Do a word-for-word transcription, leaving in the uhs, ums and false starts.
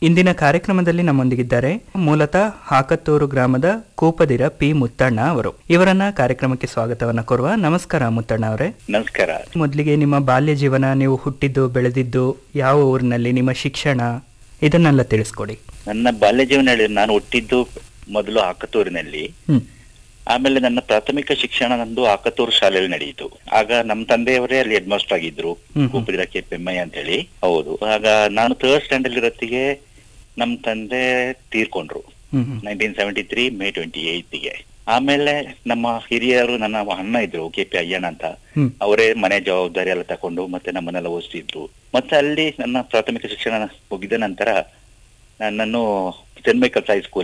ಇಂದಿನ ಕಾರ್ಯಕ್ರಮದಲ್ಲಿ ನಮ್ಮೊಂದಿಗಿದ್ದಾರೆ ಮೂಲತಃ ಹಾಕತ್ತೂರು ಗ್ರಾಮದ ಕೂಪದಿರ ಪಿ ಮುತ್ತಣ್ಣ ಅವರು. ಇವರನ್ನ ಕಾರ್ಯಕ್ರಮಕ್ಕೆ ಸ್ವಾಗತವನ್ನ ಕೋರುವ. ನಮಸ್ಕಾರ ಮುತ್ತಣ್ಣ ಅವರೇ. ನಮಸ್ಕಾರ. ಮೊದಲಿಗೆ ನಿಮ್ಮ ಬಾಲ್ಯ ಜೀವನ, ನೀವು ಹುಟ್ಟಿದ್ದು ಬೆಳೆದಿದ್ದು ಯಾವ ಊರಿನಲ್ಲಿ, ನಿಮ್ಮ ಶಿಕ್ಷಣ ಇದನ್ನೆಲ್ಲ ತಿಳಿಸ್ಕೊಡಿ. ನನ್ನ ಬಾಲ್ಯ ಜೀವನ ಹೇಳಿ, ನಾನು ಹುಟ್ಟಿದ್ದು ಮೊದಲು ಹಾಕತ್ತೂರಿನಲ್ಲಿ. ಆಮೇಲೆ ನನ್ನ ಪ್ರಾಥಮಿಕ ಶಿಕ್ಷಣ ನಂದು ಹಾಕತ್ತೂರು ಶಾಲೆಯಲ್ಲಿ ನಡೆಯಿತು. ಆಗ ನಮ್ಮ ತಂದೆಯವರೇ ಅಲ್ಲಿ ಹೆಡ್ ಮಾಸ್ಟರ್ ಆಗಿದ್ರು, ಕೂಪದಿರ ಕೆ ಪೆಮ್ಮಯ್ಯ ಅಂತ ಹೇಳಿ. ಹೌದು. ಆಗ ನಾನು ಥರ್ಡ್ ಸ್ಟ್ಯಾಂಡರ್ಡ್ ಇರೋತ್ತಿಗೆ ನಮ್ ತಂದೆ ತೀರ್ಕೊಂಡ್ರು, nineteen seventy three May twenty ಏಯ್ತ್ಗೆ. ಆಮೇಲೆ ನಮ್ಮ ಹಿರಿಯರು, ನನ್ನ ಅಣ್ಣ ಇದ್ರು ಕೆ ಪಿ ಅಯ್ಯಣ್ಣ ಅಂತ, ಅವರೇ ಮನೆ ಜವಾಬ್ದಾರಿ ಎಲ್ಲ ತಕೊಂಡು ಮತ್ತೆ ನಮ್ಮನ್ನೆಲ್ಲ ಓದಿಸಿದ್ರು. ಮತ್ತೆ ಅಲ್ಲಿ ನನ್ನ ಪ್ರಾಥಮಿಕ ಶಿಕ್ಷಣ ಮುಗಿದ ನಂತರ ನನ್ನನ್ನು ಸೆಂಟ್ ಮೈಕಲ್ಸ್ ಹೈಸ್ಕೂಲ್